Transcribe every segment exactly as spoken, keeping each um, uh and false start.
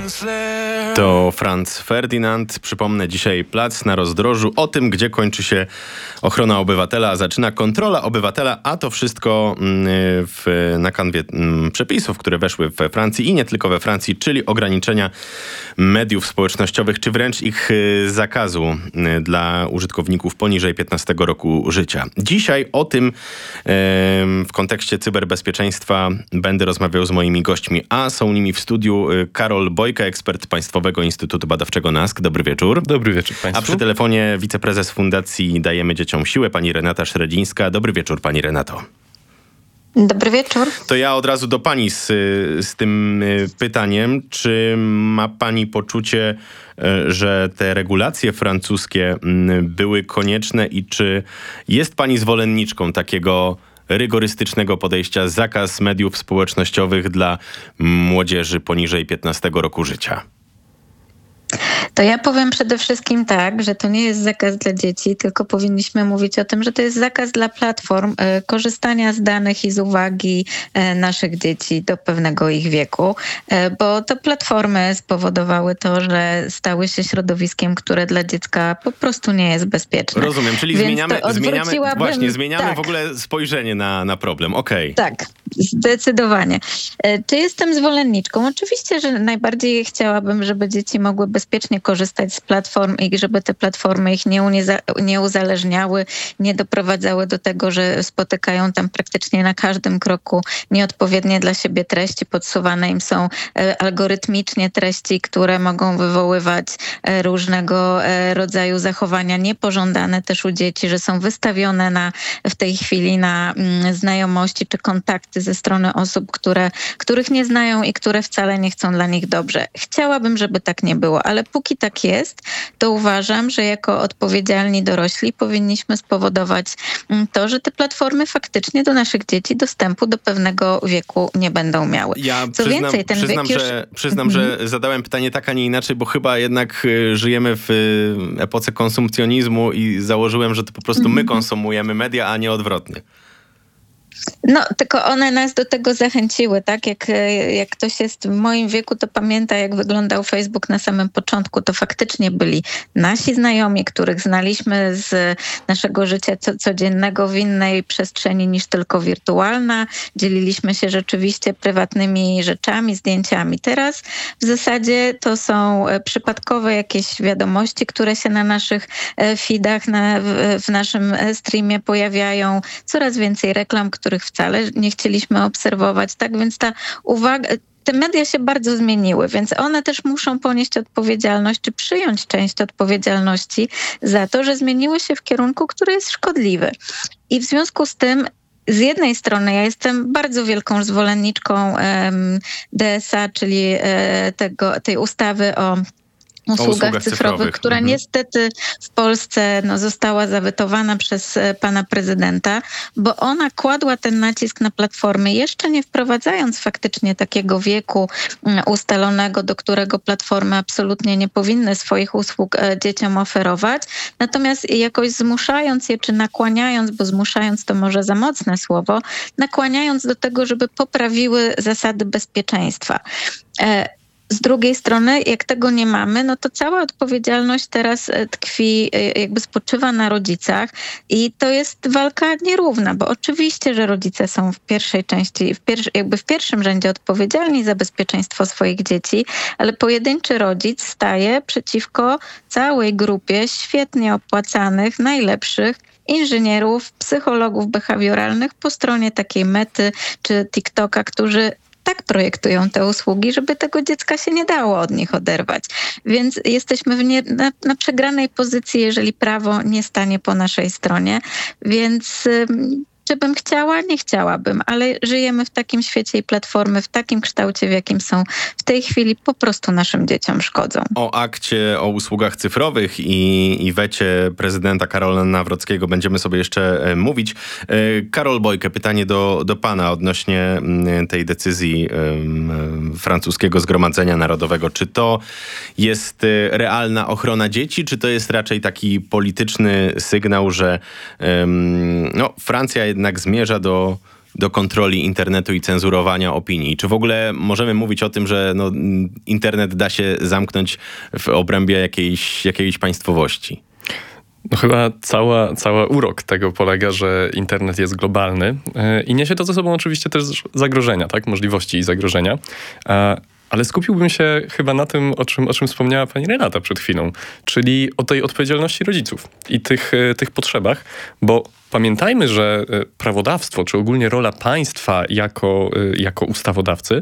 To Franz Ferdynand. Przypomnę, dzisiaj Plac na Rozdrożu. O tym, gdzie kończy się ochrona obywatela, a zaczyna kontrola obywatela, a to wszystko w, na kanwie przepisów, które weszły we Francji i nie tylko we Francji, czyli ograniczenia mediów społecznościowych, czy wręcz ich zakazu dla użytkowników poniżej piętnastego roku życia. Dzisiaj o tym w kontekście cyberbezpieczeństwa będę rozmawiał z moimi gośćmi, a są nimi w studiu Karol Bojka, ekspert Państwowego Instytutu Badawczego NASK. Dobry wieczór. Dobry wieczór Państwu. A przy telefonie wiceprezes Fundacji Dajemy Dzieciom Siłę, pani Renata Szredzińska. Dobry wieczór, pani Renato. Dobry wieczór. To ja od razu do pani z, z tym pytaniem. Czy ma pani poczucie, że te regulacje francuskie były konieczne i czy jest pani zwolenniczką takiego rygorystycznego podejścia, zakaz mediów społecznościowych dla młodzieży poniżej piętnastego roku życia? To ja powiem przede wszystkim tak, że to nie jest zakaz dla dzieci, tylko powinniśmy mówić o tym, że to jest zakaz dla platform e, korzystania z danych i z uwagi e, naszych dzieci do pewnego ich wieku, e, bo to platformy spowodowały to, że stały się środowiskiem, które dla dziecka po prostu nie jest bezpieczne. Rozumiem, czyli Więc zmieniamy, zmieniamy, właśnie, zmieniamy tak. w ogóle spojrzenie na, na problem. Okej. Okay. Tak, zdecydowanie. E, czy jestem zwolenniczką? Oczywiście, że najbardziej chciałabym, żeby dzieci mogły bezpiecznie korzystać z platform i żeby te platformy ich nie, unieza, nie uzależniały, nie doprowadzały do tego, że spotykają tam praktycznie na każdym kroku nieodpowiednie dla siebie treści. Podsuwane im są e, algorytmicznie treści, które mogą wywoływać e, różnego e, rodzaju zachowania niepożądane też u dzieci, że są wystawione na, w tej chwili na mm, znajomości czy kontakty ze strony osób, które, których nie znają i które wcale nie chcą dla nich dobrze. Chciałabym, żeby tak nie było, ale póki tak jest, to uważam, że jako odpowiedzialni dorośli powinniśmy spowodować to, że te platformy faktycznie do naszych dzieci dostępu do pewnego wieku nie będą miały. Ja Co przyznam, więcej, ten przyznam, wiek już... że, przyznam że zadałem pytanie tak, a nie inaczej, bo chyba jednak y, żyjemy w y, epoce konsumpcjonizmu i założyłem, że to po prostu my konsumujemy media, a nie odwrotnie. No, tylko one nas do tego zachęciły, tak? Jak, jak ktoś jest w moim wieku, to pamięta, jak wyglądał Facebook na samym początku. To faktycznie byli nasi znajomi, których znaliśmy z naszego życia co, codziennego w innej przestrzeni niż tylko wirtualna. Dzieliliśmy się rzeczywiście prywatnymi rzeczami, zdjęciami. Teraz w zasadzie to są przypadkowe jakieś wiadomości, które się na naszych feedach, na, w, w naszym streamie pojawiają. Coraz więcej reklam, których wcale nie chcieliśmy obserwować, tak? Więc ta uwaga, te media się bardzo zmieniły, więc one też muszą ponieść odpowiedzialność, czy przyjąć część odpowiedzialności za to, że zmieniły się w kierunku, który jest szkodliwy. I w związku z tym z jednej strony ja jestem bardzo wielką zwolenniczką um, D S A, czyli e, tego, tej ustawy o usługach, usługach cyfrowych, cyfrowych, która mhm. niestety w Polsce no, została zawetowana przez pana prezydenta, bo ona kładła ten nacisk na platformy, jeszcze nie wprowadzając faktycznie takiego wieku ustalonego, do którego platformy absolutnie nie powinny swoich usług dzieciom oferować, natomiast jakoś zmuszając je, czy nakłaniając, bo zmuszając to może za mocne słowo, nakłaniając do tego, żeby poprawiły zasady bezpieczeństwa. Z drugiej strony, jak tego nie mamy, no to cała odpowiedzialność teraz tkwi, jakby spoczywa na rodzicach i to jest walka nierówna, bo oczywiście, że rodzice są w pierwszej części, w pier- jakby w pierwszym rzędzie odpowiedzialni za bezpieczeństwo swoich dzieci, ale pojedynczy rodzic staje przeciwko całej grupie świetnie opłacanych, najlepszych inżynierów, psychologów behawioralnych po stronie takiej Mety czy TikToka, którzy tak projektują te usługi, żeby tego dziecka się nie dało od nich oderwać. Więc jesteśmy w nie, na, na przegranej pozycji, jeżeli prawo nie stanie po naszej stronie. Więc ym, czy bym chciała? Nie chciałabym, ale żyjemy w takim świecie i platformy w takim kształcie, w jakim są w tej chwili, po prostu naszym dzieciom szkodzą. O akcie o usługach cyfrowych i, i wecie prezydenta Karola Nawrockiego będziemy sobie jeszcze e, mówić. E, Karol Bojke, pytanie do, do pana odnośnie m, tej decyzji e, francuskiego Zgromadzenia Narodowego. Czy to jest e, realna ochrona dzieci, czy to jest raczej taki polityczny sygnał, że e, no, Francja jednak zmierza do do kontroli internetu i cenzurowania opinii? Czy w ogóle możemy mówić o tym, że no, internet da się zamknąć w obrębie jakiejś, jakiejś państwowości? No chyba cała, cała urok tego polega, że internet jest globalny yy, i niesie to ze sobą oczywiście też zagrożenia, tak? Możliwości i zagrożenia. Yy, ale skupiłbym się chyba na tym, o czym, o czym wspomniała pani Renata przed chwilą, czyli o tej odpowiedzialności rodziców i tych, yy, tych potrzebach, bo pamiętajmy, że prawodawstwo, czy ogólnie rola państwa jako, jako ustawodawcy,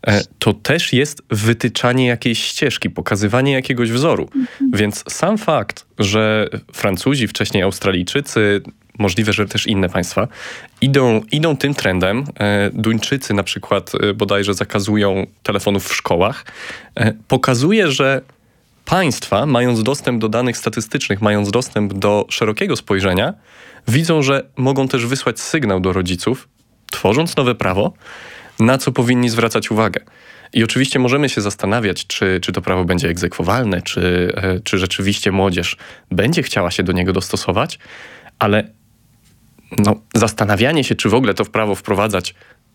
to też jest wytyczanie jakiejś ścieżki, pokazywanie jakiegoś wzoru. Więc sam fakt, że Francuzi, wcześniej Australijczycy, możliwe, że też inne państwa, idą, idą tym trendem. Duńczycy na przykład bodajże zakazują telefonów w szkołach. Pokazuje, że państwa, mając dostęp do danych statystycznych, mając dostęp do szerokiego spojrzenia, widzą, że mogą też wysłać sygnał do rodziców, tworząc nowe prawo, na co powinni zwracać uwagę. I oczywiście możemy się zastanawiać, czy, czy to prawo będzie egzekwowalne, czy, czy rzeczywiście młodzież będzie chciała się do niego dostosować, ale no, zastanawianie się, czy w ogóle to w prawo wprowadzać,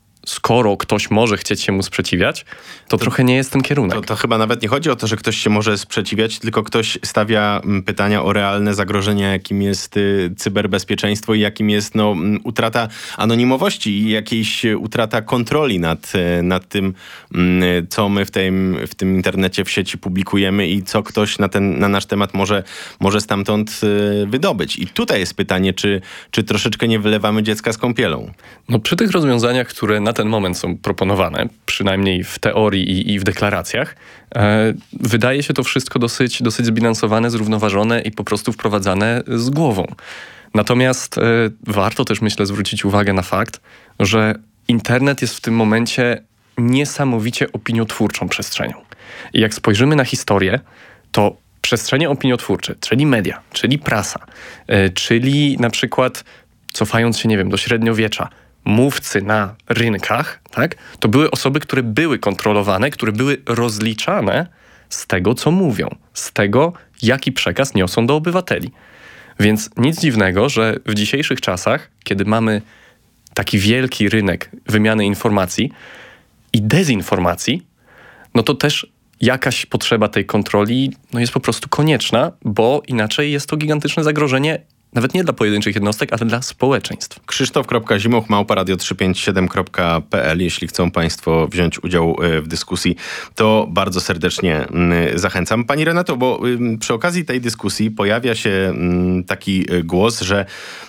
skoro ktoś może chcieć się mu sprzeciwiać, to, to trochę nie jest ten kierunek. To, to chyba nawet nie chodzi o to, że ktoś się może sprzeciwiać, tylko ktoś stawia pytania o realne zagrożenia, jakim jest y, cyberbezpieczeństwo i jakim jest no, utrata anonimowości i jakiejś utrata kontroli nad, y, nad tym, y, co my w tym, w tym internecie, w sieci publikujemy i co ktoś na, ten, na nasz temat może, może stamtąd y, wydobyć. I tutaj jest pytanie, czy, czy troszeczkę nie wylewamy dziecka z kąpielą? No przy tych rozwiązaniach, które na ten moment są proponowane, przynajmniej w teorii i, i w deklaracjach, e, wydaje się to wszystko dosyć, dosyć zbilansowane, zrównoważone i po prostu wprowadzane z głową. Natomiast e, warto też, myślę, zwrócić uwagę na fakt, że internet jest w tym momencie niesamowicie opiniotwórczą przestrzenią. I jak spojrzymy na historię, to przestrzenie opiniotwórcze, czyli media, czyli prasa, e, czyli na przykład cofając się, nie wiem, do średniowiecza, mówcy na rynkach, tak, to były osoby, które były kontrolowane, które były rozliczane z tego, co mówią, z tego, jaki przekaz niosą do obywateli. Więc nic dziwnego, że w dzisiejszych czasach, kiedy mamy taki wielki rynek wymiany informacji i dezinformacji, no to też jakaś potrzeba tej kontroli no jest po prostu konieczna, bo inaczej jest to gigantyczne zagrożenie nawet nie dla pojedynczych jednostek, ale dla społeczeństw. Krzysztof kropka zimoch małpa radio trzysta pięćdziesiąt siedem kropka p l. Jeśli chcą państwo wziąć udział w dyskusji, to bardzo serdecznie zachęcam. Pani Renato, bo przy okazji tej dyskusji pojawia się taki głos, że,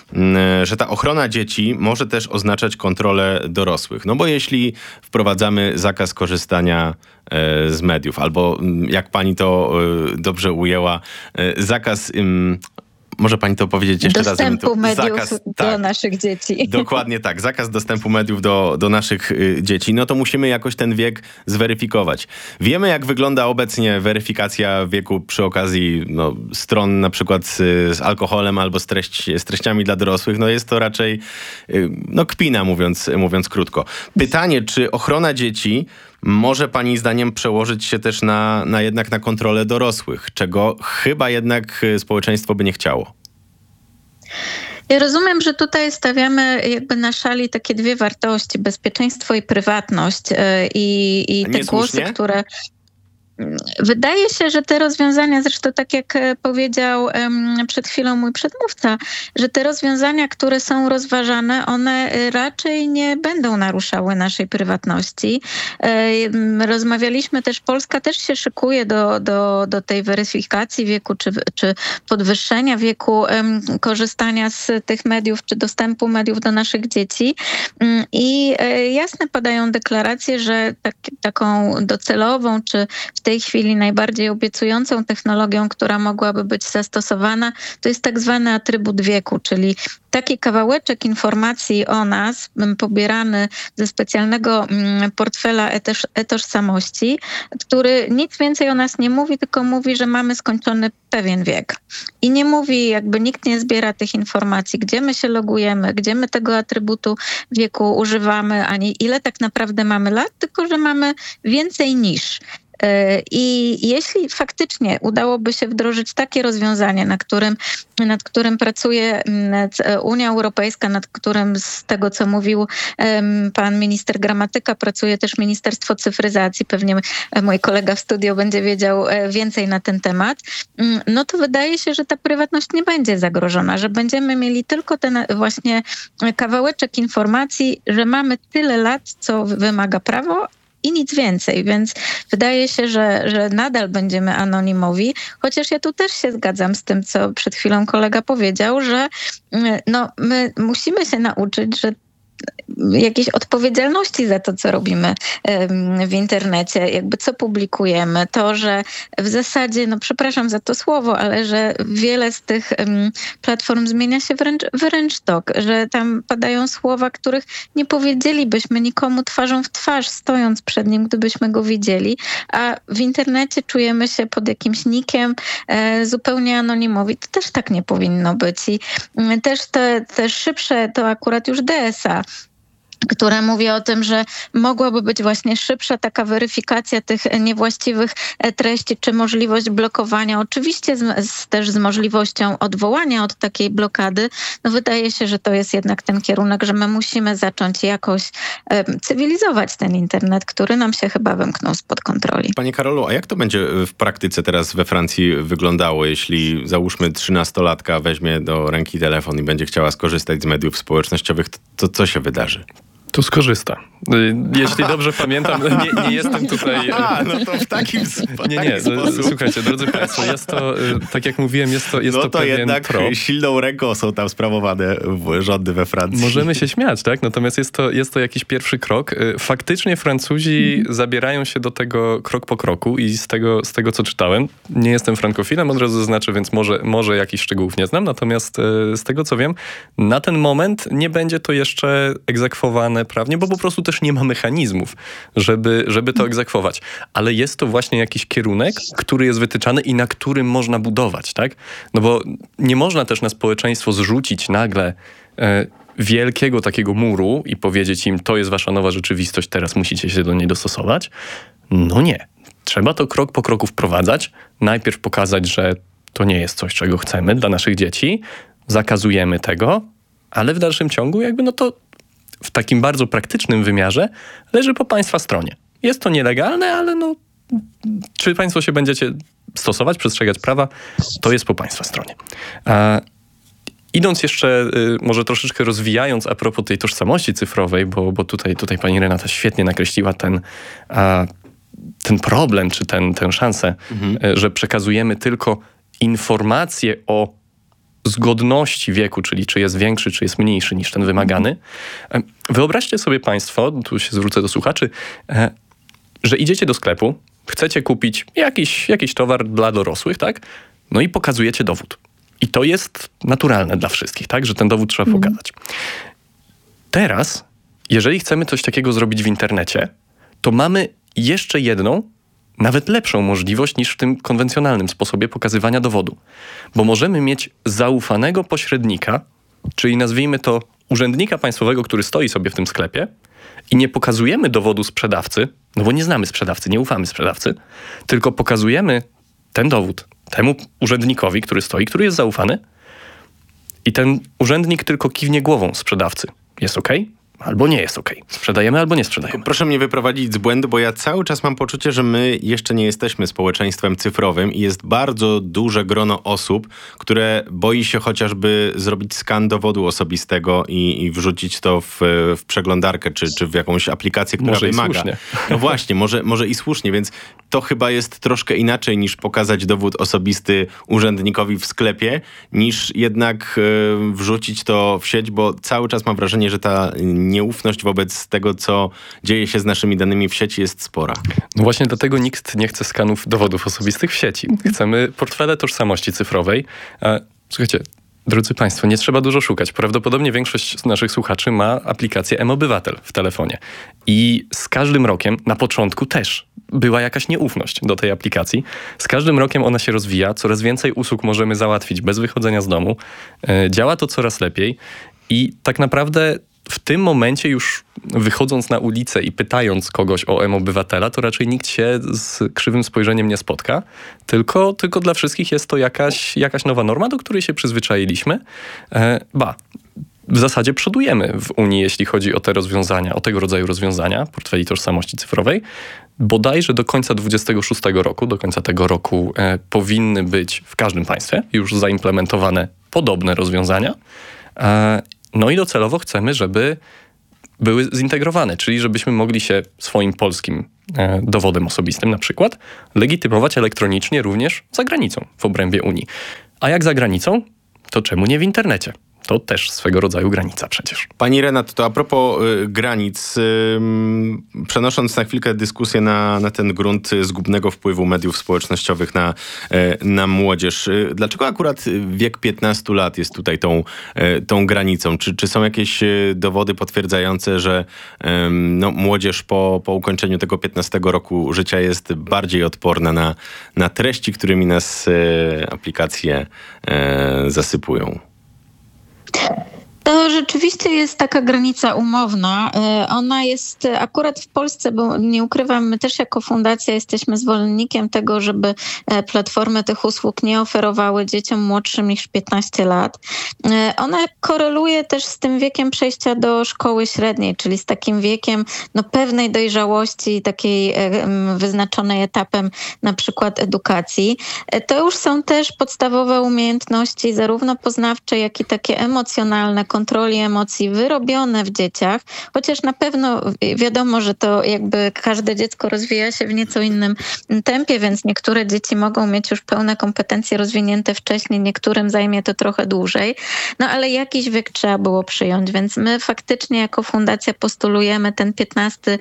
że ta ochrona dzieci może też oznaczać kontrolę dorosłych. No bo jeśli wprowadzamy zakaz korzystania z mediów, albo jak pani to dobrze ujęła, zakaz... Może pani to powiedzieć jeszcze raz? Dostępu mediów zakaz, do tak, naszych dzieci. Dokładnie tak. Zakaz dostępu mediów do, do naszych y, dzieci. No to musimy jakoś ten wiek zweryfikować. Wiemy, jak wygląda obecnie weryfikacja wieku przy okazji no, stron na przykład z, z alkoholem albo z, treść, z treściami dla dorosłych. No jest to raczej y, no, kpina, mówiąc, mówiąc krótko. Pytanie, czy ochrona dzieci może pani zdaniem przełożyć się też na, na jednak na kontrolę dorosłych, czego chyba jednak społeczeństwo by nie chciało? Ja rozumiem, że tutaj stawiamy jakby na szali takie dwie wartości, bezpieczeństwo i prywatność i, i te głosy, które... Wydaje się, że te rozwiązania, zresztą tak jak powiedział um, przed chwilą mój przedmówca, że te rozwiązania, które są rozważane, one raczej nie będą naruszały naszej prywatności. Um, rozmawialiśmy też, Polska też się szykuje do, do, do tej weryfikacji wieku, czy, czy podwyższenia wieku um, korzystania z tych mediów, czy dostępu mediów do naszych dzieci. Um, I um, jasne padają deklaracje, że tak, taką docelową, czy w tej chwili najbardziej obiecującą technologią, która mogłaby być zastosowana, to jest tak zwany atrybut wieku, czyli taki kawałeczek informacji o nas, pobierany ze specjalnego portfela e-tożsamości, który nic więcej o nas nie mówi, tylko mówi, że mamy skończony pewien wiek. I nie mówi, jakby nikt nie zbiera tych informacji, gdzie my się logujemy, gdzie my tego atrybutu wieku używamy, ani ile tak naprawdę mamy lat, tylko że mamy więcej niż. I jeśli faktycznie udałoby się wdrożyć takie rozwiązanie, na którym, nad którym pracuje Unia Europejska, nad którym z tego, co mówił pan minister Gramatyka, pracuje też Ministerstwo Cyfryzacji, pewnie mój kolega w studio będzie wiedział więcej na ten temat, no to wydaje się, że ta prywatność nie będzie zagrożona, że będziemy mieli tylko ten właśnie kawałeczek informacji, że mamy tyle lat, co wymaga prawo, i nic więcej, więc wydaje się, że, że nadal będziemy anonimowi, chociaż ja tu też się zgadzam z tym, co przed chwilą kolega powiedział, że no, my musimy się nauczyć, że jakiejś odpowiedzialności za to, co robimy w internecie, jakby co publikujemy. To, że w zasadzie, no przepraszam za to słowo, ale że wiele z tych platform zmienia się wręcz, wręcz tok, że tam padają słowa, których nie powiedzielibyśmy nikomu twarzą w twarz, stojąc przed nim, gdybyśmy go widzieli, a w internecie czujemy się pod jakimś nikiem e, zupełnie anonimowi. To też tak nie powinno być. I też te, te szybsze, to akurat już D S A, które mówi o tym, że mogłaby być właśnie szybsza taka weryfikacja tych niewłaściwych treści, czy możliwość blokowania, oczywiście z, z, też z możliwością odwołania od takiej blokady. No wydaje się, że to jest jednak ten kierunek, że my musimy zacząć jakoś e, cywilizować ten internet, który nam się chyba wymknął spod kontroli. Panie Karolu, a jak to będzie w praktyce teraz we Francji wyglądało, jeśli załóżmy trzynastolatka weźmie do ręki telefon i będzie chciała skorzystać z mediów społecznościowych, to, to co się wydarzy? To skorzysta. Jeśli dobrze pamiętam, nie, nie jestem tutaj... A, no to w takim Nie, nie, sposób. Słuchajcie, drodzy państwo, jest to, tak jak mówiłem, jest to, jest no to, to pewien jednak trop. silną ręką są tam sprawowane rządy we Francji. Możemy się śmiać, tak? Natomiast jest to, jest to jakiś pierwszy krok. Faktycznie Francuzi zabierają się do tego krok po kroku i z tego, z tego co czytałem, nie jestem frankofilem, od razu zaznaczę, więc może, może jakichś szczegółów nie znam, natomiast z tego co wiem, na ten moment nie będzie to jeszcze egzekwowane prawnie, bo po prostu też nie ma mechanizmów, żeby, żeby to egzekwować. Ale jest to właśnie jakiś kierunek, który jest wytyczany i na którym można budować, tak? No bo nie można też na społeczeństwo zrzucić nagle e, wielkiego takiego muru i powiedzieć im, to jest wasza nowa rzeczywistość, teraz musicie się do niej dostosować. No nie. Trzeba to krok po kroku wprowadzać. Najpierw pokazać, że to nie jest coś, czego chcemy dla naszych dzieci. Zakazujemy tego, ale w dalszym ciągu jakby no to w takim bardzo praktycznym wymiarze leży po państwa stronie. Jest to nielegalne, ale no, czy państwo się będziecie stosować, przestrzegać prawa, to jest po państwa stronie. A idąc jeszcze, y, może troszeczkę rozwijając a propos tej tożsamości cyfrowej, bo, bo tutaj, tutaj pani Renata świetnie nakreśliła ten, a, ten problem, czy ten, tę szansę, mhm. y, że przekazujemy tylko informacje o zgodności wieku, czyli czy jest większy, czy jest mniejszy niż ten wymagany. Wyobraźcie sobie państwo, tu się zwrócę do słuchaczy, że idziecie do sklepu, chcecie kupić jakiś, jakiś towar dla dorosłych, tak? No i pokazujecie dowód. I to jest naturalne dla wszystkich, tak? Że ten dowód trzeba mm. pokazać. Teraz, jeżeli chcemy coś takiego zrobić w internecie, to mamy jeszcze jedną, nawet lepszą możliwość niż w tym konwencjonalnym sposobie pokazywania dowodu. Bo możemy mieć zaufanego pośrednika, czyli nazwijmy to urzędnika państwowego, który stoi sobie w tym sklepie i nie pokazujemy dowodu sprzedawcy, no bo nie znamy sprzedawcy, nie ufamy sprzedawcy, tylko pokazujemy ten dowód temu urzędnikowi, który stoi, który jest zaufany i ten urzędnik tylko kiwnie głową sprzedawcy. Jest okej? Albo nie jest okej. Sprzedajemy albo nie sprzedajemy. Proszę mnie wyprowadzić z błędu, bo ja cały czas mam poczucie, że my jeszcze nie jesteśmy społeczeństwem cyfrowym i jest bardzo duże grono osób, które boi się chociażby zrobić skan dowodu osobistego i, i wrzucić to w, w przeglądarkę czy, czy w jakąś aplikację, która może wymaga. I słusznie. No właśnie, może, może i słusznie, więc to chyba jest troszkę inaczej niż pokazać dowód osobisty urzędnikowi w sklepie, niż jednak y, wrzucić to w sieć, bo cały czas mam wrażenie, że ta nieufność wobec tego, co dzieje się z naszymi danymi w sieci, jest spora. No właśnie dlatego nikt nie chce skanów dowodów osobistych w sieci. Chcemy portfele tożsamości cyfrowej. Słuchajcie, drodzy państwo, nie trzeba dużo szukać. Prawdopodobnie większość z naszych słuchaczy ma aplikację M-Obywatel w telefonie. I z każdym rokiem, na początku też, była jakaś nieufność do tej aplikacji. Z każdym rokiem ona się rozwija, coraz więcej usług możemy załatwić bez wychodzenia z domu. Działa to coraz lepiej i tak naprawdę w tym momencie już wychodząc na ulicę i pytając kogoś o M-Obywatela, to raczej nikt się z krzywym spojrzeniem nie spotka, tylko, tylko dla wszystkich jest to jakaś, jakaś nowa norma, do której się przyzwyczailiśmy. E, ba, w zasadzie przodujemy w Unii, jeśli chodzi o te rozwiązania, o tego rodzaju rozwiązania, portfeli tożsamości cyfrowej. Bodajże do końca dwudziestego szóstego roku, do końca tego roku e, powinny być w każdym państwie już zaimplementowane podobne rozwiązania. E, no i docelowo chcemy, żeby były zintegrowane, czyli żebyśmy mogli się swoim polskim e, dowodem osobistym na przykład legitymować elektronicznie również za granicą w obrębie Unii. A jak za granicą, to czemu nie w internecie? To też swego rodzaju granica przecież. Pani Renat, to a propos y, granic, y, przenosząc na chwilkę dyskusję na, na ten grunt zgubnego wpływu mediów społecznościowych na, y, na młodzież. Y, dlaczego akurat wiek piętnastu lat jest tutaj tą, y, tą granicą? Czy, czy są jakieś y, dowody potwierdzające, że y, no, młodzież po, po ukończeniu tego piętnastego roku życia jest bardziej odporna na, na treści, którymi nas y, aplikacje y, zasypują? To rzeczywiście jest taka granica umowna. Ona jest akurat w Polsce, bo nie ukrywam, my też jako fundacja jesteśmy zwolennikiem tego, żeby platformy tych usług nie oferowały dzieciom młodszym niż piętnaście lat. Ona koreluje też z tym wiekiem przejścia do szkoły średniej, czyli z takim wiekiem no, pewnej dojrzałości, takiej wyznaczonej etapem na przykład edukacji. To już są też podstawowe umiejętności zarówno poznawcze, jak i takie emocjonalne, kontroli emocji wyrobione w dzieciach, chociaż na pewno wiadomo, że to jakby każde dziecko rozwija się w nieco innym tempie, więc niektóre dzieci mogą mieć już pełne kompetencje rozwinięte wcześniej, niektórym zajmie to trochę dłużej, no ale jakiś wiek trzeba było przyjąć, więc my faktycznie jako fundacja postulujemy ten piętnasty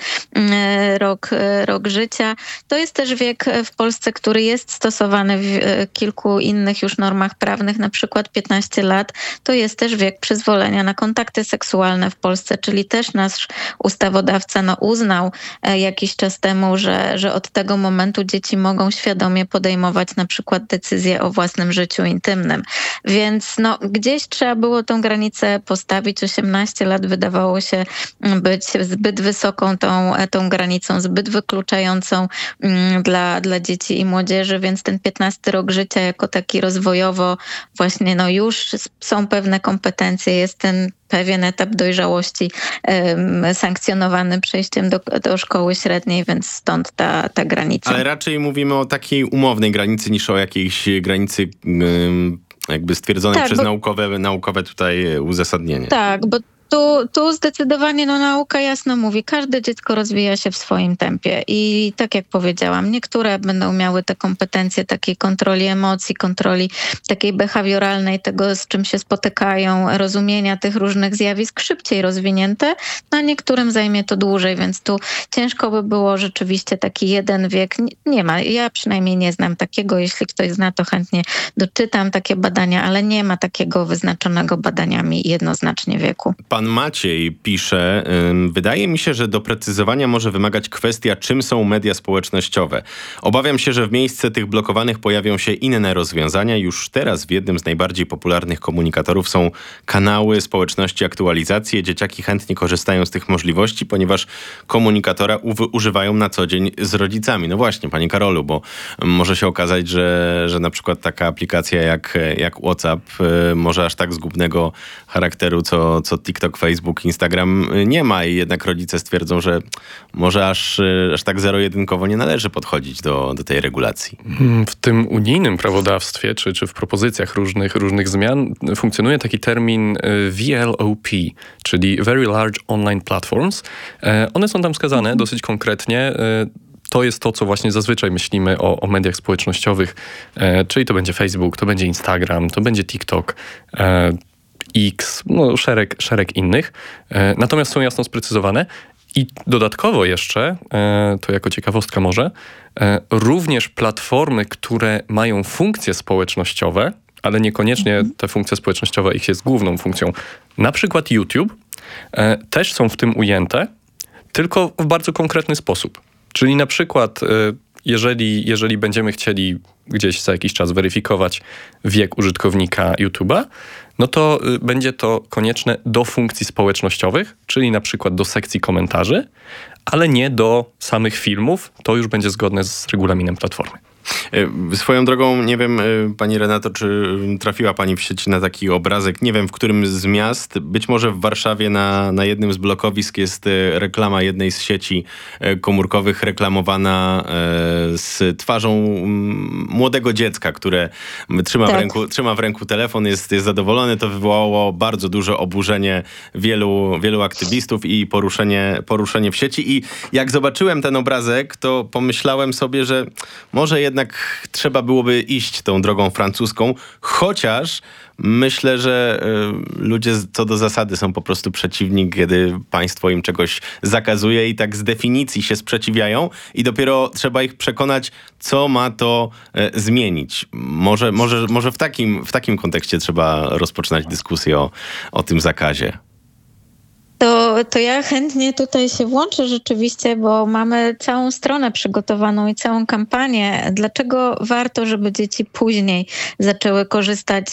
rok, rok życia. To jest też wiek w Polsce, który jest stosowany w kilku innych już normach prawnych, na przykład piętnaście lat, to jest też wiek przyzwolenia na kontakty seksualne w Polsce, czyli też nasz ustawodawca no, uznał jakiś czas temu, że, że od tego momentu dzieci mogą świadomie podejmować na przykład decyzje o własnym życiu intymnym. Więc no, gdzieś trzeba było tą granicę postawić. osiemnaście lat wydawało się być zbyt wysoką tą, tą granicą, zbyt wykluczającą mm, dla, dla dzieci i młodzieży, więc ten piętnasty rok życia jako taki rozwojowo właśnie no, już są pewne kompetencje, jest ten pewien etap dojrzałości um, sankcjonowany przejściem do, do szkoły średniej, więc stąd ta, ta granica. Ale raczej mówimy o takiej umownej granicy niż o jakiejś granicy um, jakby stwierdzonej tak, przez bo, naukowe, naukowe tutaj uzasadnienie. Tak, bo Tu, tu zdecydowanie no, nauka jasno mówi, każde dziecko rozwija się w swoim tempie i tak jak powiedziałam, niektóre będą miały te kompetencje takiej kontroli emocji, kontroli takiej behawioralnej, tego z czym się spotykają, rozumienia tych różnych zjawisk szybciej rozwinięte, no, a niektórym zajmie to dłużej, więc tu ciężko by było rzeczywiście taki jeden wiek. Nie, nie ma, ja przynajmniej nie znam takiego, jeśli ktoś zna, to chętnie doczytam takie badania, ale nie ma takiego wyznaczonego badaniami jednoznacznie wieku. Pan Maciej pisze, wydaje mi się, że doprecyzowania może wymagać kwestia, czym są media społecznościowe. Obawiam się, że w miejsce tych blokowanych pojawią się inne rozwiązania. Już teraz w jednym z najbardziej popularnych komunikatorów są kanały społeczności aktualizacje. Dzieciaki chętnie korzystają z tych możliwości, ponieważ komunikatora u- używają na co dzień z rodzicami. No właśnie, panie Karolu, bo może się okazać, że, że na przykład taka aplikacja jak, jak WhatsApp może aż tak zgubnego charakteru, co, co TikTok, Facebook, Instagram nie ma i jednak rodzice stwierdzą, że może aż, aż tak zero-jedynkowo nie należy podchodzić do, do tej regulacji. W tym unijnym prawodawstwie, czy, czy w propozycjach różnych, różnych zmian funkcjonuje taki termin V L O P, czyli Very Large Online Platforms. One są tam wskazane dosyć konkretnie. To jest to, co właśnie zazwyczaj myślimy o, o mediach społecznościowych, czyli to będzie Facebook, to będzie Instagram, to będzie TikTok, X, no szereg, szereg innych. E, natomiast są jasno sprecyzowane i dodatkowo jeszcze, e, to jako ciekawostka może, e, również platformy, które mają funkcje społecznościowe, ale niekoniecznie te funkcje społecznościowe ich jest główną funkcją, na przykład YouTube, e, też są w tym ujęte, tylko w bardzo konkretny sposób. Czyli na przykład e, jeżeli, jeżeli będziemy chcieli gdzieś za jakiś czas weryfikować wiek użytkownika YouTube'a, no to y, będzie to konieczne do funkcji społecznościowych, czyli na przykład do sekcji komentarzy, ale nie do samych filmów. To już będzie zgodne z regulaminem platformy. Swoją drogą, nie wiem, pani Renato, czy trafiła pani w sieci na taki obrazek, nie wiem, w którym z miast, być może w Warszawie na, na jednym z blokowisk jest reklama jednej z sieci komórkowych reklamowana z twarzą młodego dziecka, które trzyma, tak. w, ręku, trzyma w ręku telefon, jest, jest zadowolony. To wywołało bardzo duże oburzenie wielu, wielu aktywistów i poruszenie, poruszenie w sieci. I jak zobaczyłem ten obrazek, to pomyślałem sobie, że może jednak trzeba byłoby iść tą drogą francuską, chociaż myślę, że y, ludzie co do zasady są po prostu przeciwni, kiedy państwo im czegoś zakazuje i tak z definicji się sprzeciwiają i dopiero trzeba ich przekonać, co ma to y, zmienić. Może, może, może w takim, w takim kontekście trzeba rozpoczynać dyskusję o, o tym zakazie. To, to ja chętnie tutaj się włączę rzeczywiście, bo mamy całą stronę przygotowaną i całą kampanię. Dlaczego warto, żeby dzieci później zaczęły korzystać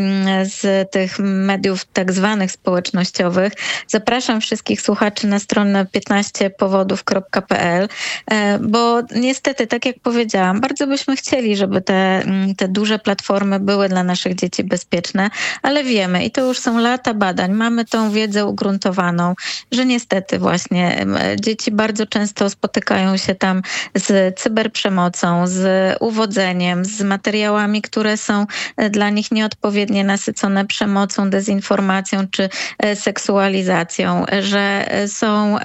z tych mediów tak zwanych społecznościowych? Zapraszam wszystkich słuchaczy na stronę piętnaście powodów kropka p l, bo niestety, tak jak powiedziałam, bardzo byśmy chcieli, żeby te, te duże platformy były dla naszych dzieci bezpieczne, ale wiemy, i to już są lata badań, mamy tą wiedzę ugruntowaną, że niestety właśnie dzieci bardzo często spotykają się tam z cyberprzemocą, z uwodzeniem, z materiałami, które są dla nich nieodpowiednio nasycone przemocą, dezinformacją czy seksualizacją, że są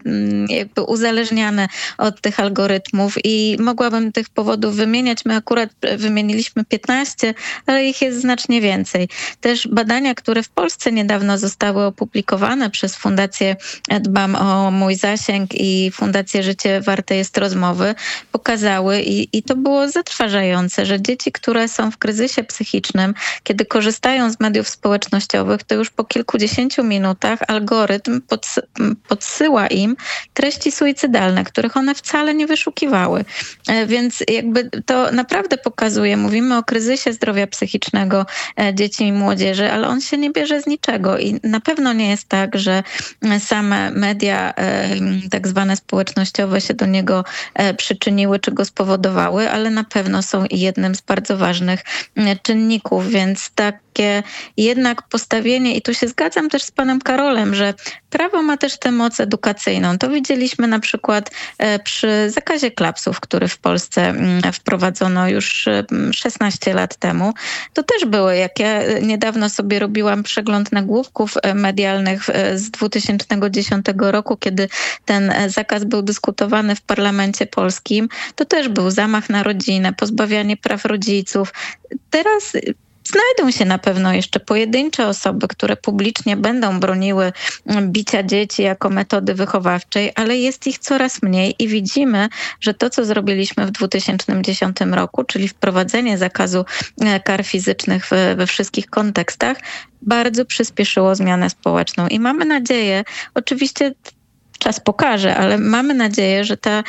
jakby uzależniane od tych algorytmów i mogłabym tych powodów wymieniać. My akurat wymieniliśmy piętnaście, ale ich jest znacznie więcej. Też badania, które w Polsce niedawno zostały opublikowane przez Fundację Dbam o mój zasięg i Fundację Życie Warte jest rozmowy, pokazały i, i to było zatrważające, że dzieci, które są w kryzysie psychicznym, kiedy korzystają z mediów społecznościowych, to już po kilkudziesięciu minutach algorytm pods podsyła im treści suicydalne, których one wcale nie wyszukiwały. Więc jakby to naprawdę pokazuje, mówimy o kryzysie zdrowia psychicznego dzieci i młodzieży, ale on się nie bierze z niczego i na pewno nie jest tak, że same media tak zwane społecznościowe się do niego przyczyniły czy go spowodowały, ale na pewno są jednym z bardzo ważnych czynników, więc takie jednak postawienie, i tu się zgadzam też z panem Karolem, że prawo ma też tę moc edukacyjną. To widzieliśmy na przykład przy zakazie klapsów, który w Polsce wprowadzono już szesnaście lat temu. To też były, jak ja niedawno sobie robiłam przegląd nagłówków medialnych z dwutysięcznego dziesiątego roku, kiedy ten zakaz był dyskutowany w parlamencie polskim, to też był zamach na rodzinę, pozbawianie praw rodziców. Teraz znajdą się na pewno jeszcze pojedyncze osoby, które publicznie będą broniły bicia dzieci jako metody wychowawczej, ale jest ich coraz mniej i widzimy, że to, co zrobiliśmy w dwa tysiące dziesiątym roku, czyli wprowadzenie zakazu kar fizycznych we wszystkich kontekstach, bardzo przyspieszyło zmianę społeczną i mamy nadzieję, oczywiście czas pokaże, ale mamy nadzieję, że ta,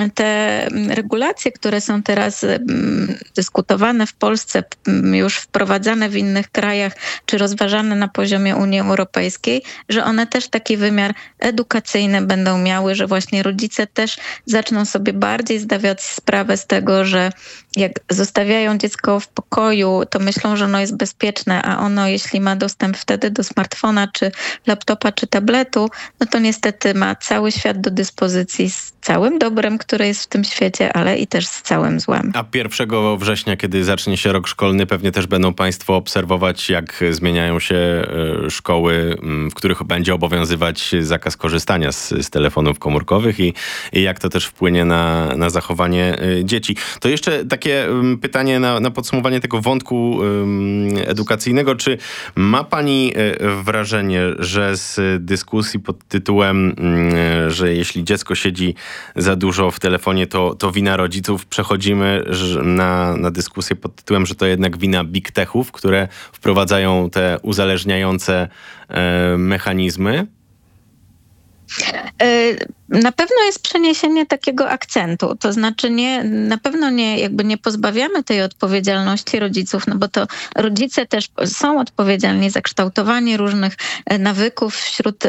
te regulacje, które są teraz dyskutowane w Polsce, już wprowadzane w innych krajach, czy rozważane na poziomie Unii Europejskiej, że one też taki wymiar edukacyjny będą miały, że właśnie rodzice też zaczną sobie bardziej zdawać sprawę z tego, że jak zostawiają dziecko w pokoju, to myślą, że ono jest bezpieczne, a ono, jeśli ma dostęp wtedy do smartfona, czy laptopa, czy tabletu, no to niestety ma cały świat do dyspozycji z całym dobrem, które jest w tym świecie, ale i też z całym złem. A pierwszego września, kiedy zacznie się rok szkolny, pewnie też będą państwo obserwować, jak zmieniają się szkoły, w których będzie obowiązywać zakaz korzystania z, z telefonów komórkowych i, i jak to też wpłynie na, na zachowanie dzieci. To jeszcze takie pytanie na, na podsumowanie tego wątku um, edukacyjnego. Czy ma pani wrażenie, że z dyskusji pod tytułem, że jeśli dziecko siedzi za dużo w telefonie, to, to wina rodziców, przechodzimy na, na dyskusję pod tytułem, że to jednak wina big techów, które wprowadzają te uzależniające e, mechanizmy? Na pewno jest przeniesienie takiego akcentu, to znaczy nie, na pewno nie, jakby nie pozbawiamy tej odpowiedzialności rodziców, no bo to rodzice też są odpowiedzialni za kształtowanie różnych nawyków wśród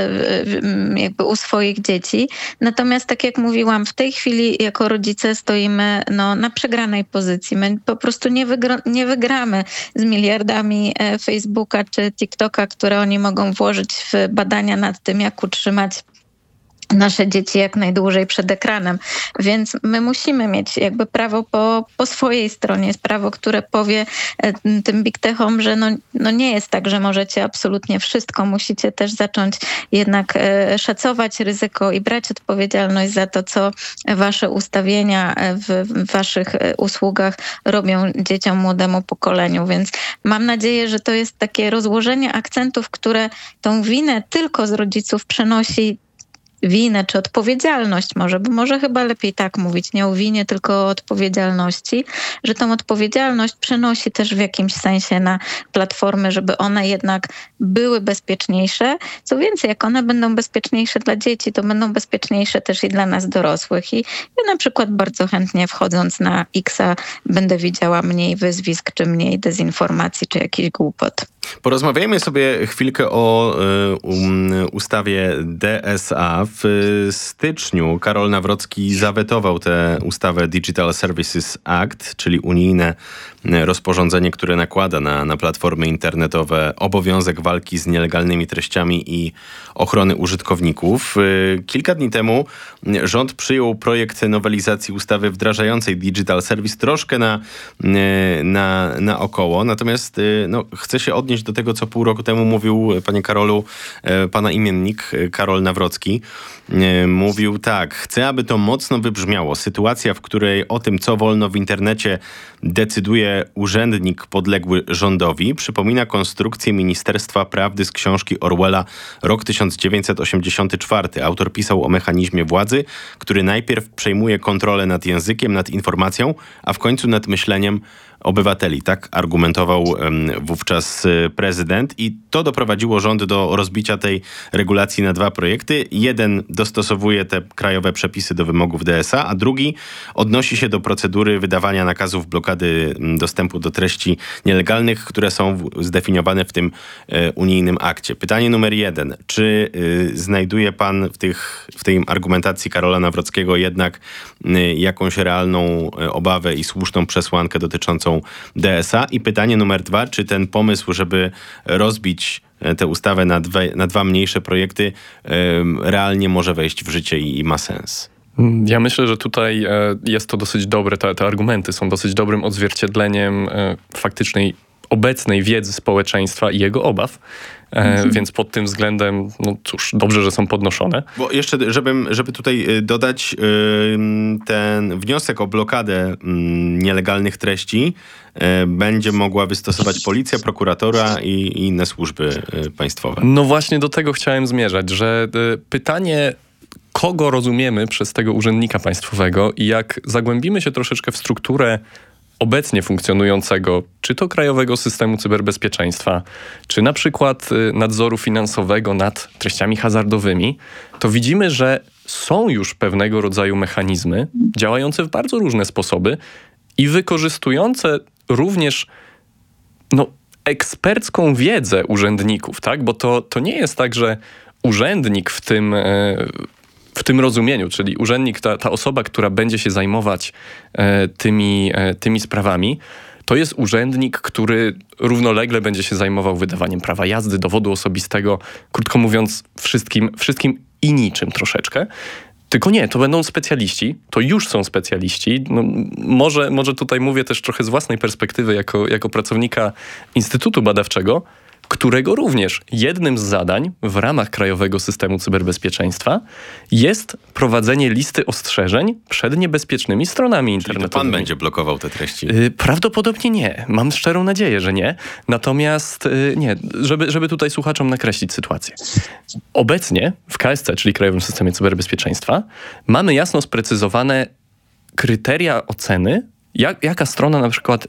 jakby u swoich dzieci. Natomiast tak jak mówiłam, w tej chwili jako rodzice stoimy no, na przegranej pozycji. My po prostu nie, wygra, nie wygramy z miliardami Facebooka czy TikToka, które oni mogą włożyć w badania nad tym, jak utrzymać nasze dzieci jak najdłużej przed ekranem. Więc my musimy mieć jakby prawo po, po swojej stronie. Jest prawo, które powie tym big techom, że no, no nie jest tak, że możecie absolutnie wszystko. Musicie też zacząć jednak szacować ryzyko i brać odpowiedzialność za to, co wasze ustawienia w, w waszych usługach robią dzieciom, młodemu pokoleniu. Więc mam nadzieję, że to jest takie rozłożenie akcentów, które tą winę tylko z rodziców przenosi winę czy odpowiedzialność może, bo może chyba lepiej tak mówić, nie o winie, tylko o odpowiedzialności, że tą odpowiedzialność przenosi też w jakimś sensie na platformy, żeby one jednak były bezpieczniejsze. Co więcej, jak one będą bezpieczniejsze dla dzieci, to będą bezpieczniejsze też i dla nas dorosłych. I ja na przykład bardzo chętnie wchodząc na Xa będę widziała mniej wyzwisk, czy mniej dezinformacji, czy jakiś głupot. Porozmawiajmy sobie chwilkę o y, um, ustawie D S A. W styczniu Karol Nawrocki zawetował tę ustawę Digital Services Act, czyli unijne rozporządzenie, które nakłada na, na platformy internetowe obowiązek walki z nielegalnymi treściami i ochrony użytkowników. Y, kilka dni temu rząd przyjął projekt nowelizacji ustawy wdrażającej Digital Service troszkę na, y, na, na około. Natomiast y, no, chcę się odnieść do tego, co pół roku temu mówił, panie Karolu, pana imiennik Karol Nawrocki. Mówił tak: chcę, aby to mocno wybrzmiało. Sytuacja, w której o tym, co wolno w internecie, decyduje urzędnik podległy rządowi, przypomina konstrukcję Ministerstwa Prawdy z książki Orwella Rok tysiąc dziewięćset osiemdziesiąty czwarty. Autor pisał o mechanizmie władzy, który najpierw przejmuje kontrolę nad językiem, nad informacją, a w końcu nad myśleniem obywateli. Tak argumentował um, wówczas prezydent i to doprowadziło rząd do rozbicia tej regulacji na dwa projekty. Jeden dostosowuje te krajowe przepisy do wymogów D S A, a drugi odnosi się do procedury wydawania nakazów blokady dostępu do treści nielegalnych, które są w, zdefiniowane w tym e, unijnym akcie. Pytanie numer jeden. Czy y, znajduje pan w, tych, w tej argumentacji Karola Nawrockiego jednak y, jakąś realną y, obawę i słuszną przesłankę dotyczącą D S A? I pytanie numer dwa, czy ten pomysł, żeby rozbić tę ustawę na, dwie, na dwa mniejsze projekty, um, realnie może wejść w życie i, i ma sens? Ja myślę, że tutaj jest to dosyć dobre, te, te argumenty są dosyć dobrym odzwierciedleniem faktycznej obecnej wiedzy społeczeństwa i jego obaw. Mhm. Więc pod tym względem, no cóż, dobrze, że są podnoszone. Bo jeszcze, żebym, żeby tutaj dodać, ten wniosek o blokadę nielegalnych treści będzie mogła wystosować policja, prokuratora i, i inne służby państwowe. No właśnie do tego chciałem zmierzać, że pytanie, kogo rozumiemy przez tego urzędnika państwowego i jak zagłębimy się troszeczkę w strukturę obecnie funkcjonującego, czy to krajowego systemu cyberbezpieczeństwa, czy na przykład nadzoru finansowego nad treściami hazardowymi, to widzimy, że są już pewnego rodzaju mechanizmy działające w bardzo różne sposoby i wykorzystujące również no, ekspercką wiedzę urzędników, tak? Bo to, to nie jest tak, że urzędnik w tym... w tym rozumieniu, czyli urzędnik, ta, ta osoba, która będzie się zajmować e, tymi, e, tymi sprawami, to jest urzędnik, który równolegle będzie się zajmował wydawaniem prawa jazdy, dowodu osobistego, krótko mówiąc wszystkim, wszystkim i niczym troszeczkę. Tylko nie, to będą specjaliści, to już są specjaliści. No, może, może tutaj mówię też trochę z własnej perspektywy jako, jako pracownika Instytutu Badawczego, którego również jednym z zadań w ramach Krajowego Systemu Cyberbezpieczeństwa jest prowadzenie listy ostrzeżeń przed niebezpiecznymi stronami internetowymi. Czyli to pan będzie blokował te treści? Prawdopodobnie nie. Mam szczerą nadzieję, że nie. Natomiast nie, żeby, żeby tutaj słuchaczom nakreślić sytuację. Obecnie w K S C, czyli Krajowym Systemie Cyberbezpieczeństwa, mamy jasno sprecyzowane kryteria oceny, Jak, jaka strona na przykład y,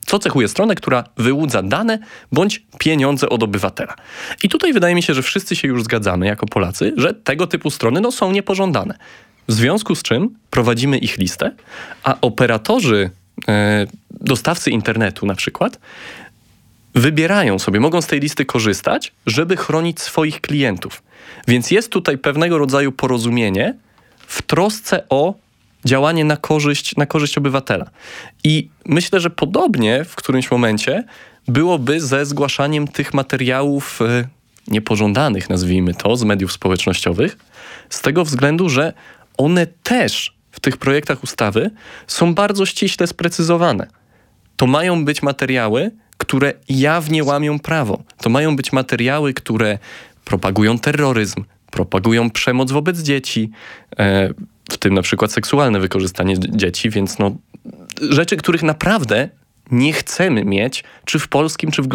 Co cechuje stronę, która wyłudza dane bądź pieniądze od obywatela. I tutaj wydaje mi się, że wszyscy się już zgadzamy jako Polacy, że tego typu strony no, są niepożądane. W związku z czym prowadzimy ich listę, a operatorzy, e, dostawcy internetu na przykład, wybierają sobie, mogą z tej listy korzystać, żeby chronić swoich klientów. Więc jest tutaj pewnego rodzaju porozumienie w trosce o działanie na korzyść, na korzyść obywatela. I myślę, że podobnie w którymś momencie byłoby ze zgłaszaniem tych materiałów e, niepożądanych, nazwijmy to, z mediów społecznościowych, z tego względu, że one też w tych projektach ustawy są bardzo ściśle sprecyzowane. To mają być materiały, które jawnie łamią prawo. To mają być materiały, które propagują terroryzm, propagują przemoc wobec dzieci, e, w tym na przykład seksualne wykorzystanie dzieci, więc no, rzeczy, których naprawdę nie chcemy mieć, czy w polskim, czy w